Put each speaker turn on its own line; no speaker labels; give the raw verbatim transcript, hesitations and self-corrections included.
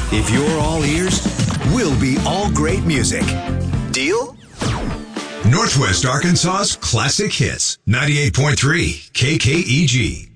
If you're all ears, we'll be all great music. Deal?
Northwest Arkansas's classic hits. ninety-eight point three K K E G.